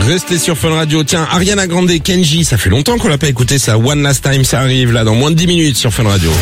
Restez sur Fun Radio. Tiens, Ariana Grande, Kenji, ça fait longtemps qu'on l'a pas écouté ça. One Last Time, ça arrive là dans moins de 10 minutes sur Fun Radio.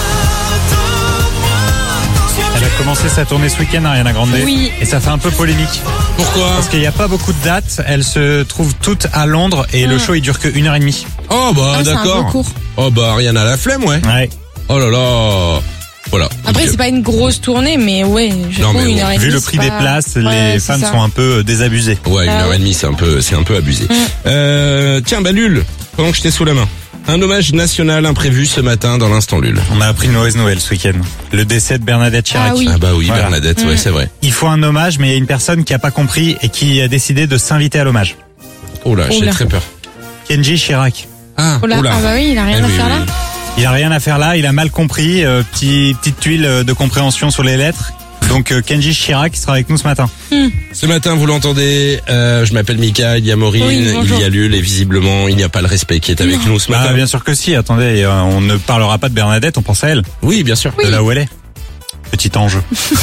Elle a commencé sa tournée ce week-end, Ariana Grande. Oui. Et ça fait un peu polémique. Pourquoi? Parce qu'il n'y a pas beaucoup de dates. Elles se trouvent toutes à Londres et le show il dure que 1h30. Oh bah C'est un d'accord. peu court. Oh bah Ariana a la flemme, ouais. Ouais. Oh là là. Voilà. Après, c'est pas une grosse tournée, mais ouais, je Non, trouve mais une heure et demie. Vu le c'est prix pas- des places, Ouais, les c'est fans ça. sont un peu désabusés. Ouais, une Ah heure ouais. et demie, c'est un peu abusé. Tiens, bah Lul, pendant que je t'ai sous la main. Un hommage national imprévu ce matin dans l'Instant Lul. On a appris une mauvaise nouvelle ce week-end. Le décès de Bernadette Chirac. Ah oui. Ah bah oui, Voilà. Bernadette, ouais, c'est vrai. Il faut un hommage, mais il y a une personne qui a pas compris et qui a décidé de s'inviter à l'hommage. Oh là, j'ai Oula. très peur. Kenji Chirac. Ah, Oh là, oula. ah bah oui, il a rien Eh à oui, faire oui, là. oui. Il a rien à faire là, il a mal compris, petite tuile de compréhension sur les lettres. Donc Kenji Chirac sera avec nous ce matin. Ce matin, vous l'entendez, je m'appelle Mika, il y a Maureen, Oui, il bonjour. y a Lul et visiblement, il n'y a pas le respect qui est avec nous ce matin. Ah, bien sûr que si, attendez, on ne parlera pas de Bernadette, on pense à elle, Oui, bien sûr. de là où elle est. Petit ange.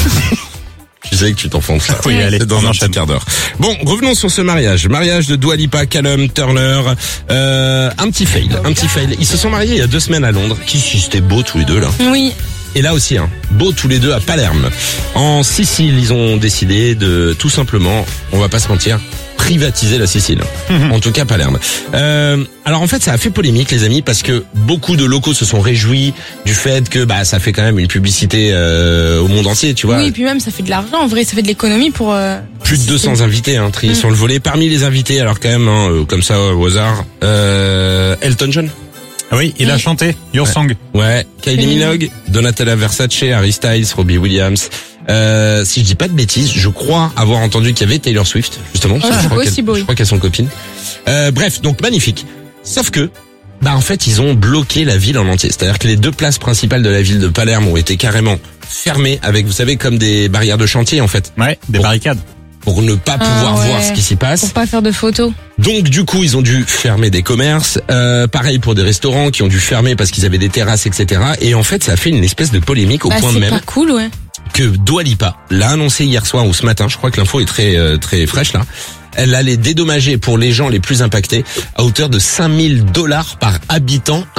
Je sais que tu t'enfonces là. Oui, allez, c'est dans on un enchaîne. petit quart d'heure. Bon, revenons sur ce mariage. Mariage de Dua Lipa, Callum, Turner. Un petit fail. Ils se sont mariés il y a 2 semaines à Londres. C'était beau tous les deux là. Oui. Et là aussi, beau tous les deux à Palerme. En Sicile, ils ont décidé de tout simplement, on va pas se mentir, privatiser la Sicile. En tout cas, Palerme. Alors en fait, ça a fait polémique, les amis, parce que beaucoup de locaux se sont réjouis du fait que ça fait quand même une publicité au monde entier, tu vois. Oui, et puis même, ça fait de l'argent. En vrai, ça fait de l'économie pour... Plus de 200 invités triés sur le volet. Parmi les invités, alors quand même, comme ça au hasard, Elton John. Ah oui, il a chanté, Your Song. Ouais, Kylie Minogue, Donatella Versace, Harry Styles, Robbie Williams. Si je dis pas de bêtises, je crois avoir entendu qu'il y avait Taylor Swift, justement. Ah, c'est possible, oui. Je crois qu'elles sont copines. Bref, donc magnifique. Sauf que, en fait, ils ont bloqué la ville en entier. C'est-à-dire que les 2 places principales de la ville de Palerme ont été carrément fermées avec, vous savez, comme des barrières de chantier, en fait. Ouais, des Bon. barricades. Pour ne pas pouvoir ouais. voir ce qui s'y passe. Pour pas faire de photos. Donc du coup ils ont dû fermer des commerces, pareil pour des restaurants qui ont dû fermer parce qu'ils avaient des terrasses, etc. Et en fait ça a fait une espèce de polémique au point c'est même pas cool, ouais. que Dua Lipa l'a annoncé hier soir ou ce matin, je crois que l'info est très fraîche là. Elle allait dédommager pour les gens les plus impactés à hauteur de $5 000 par habitant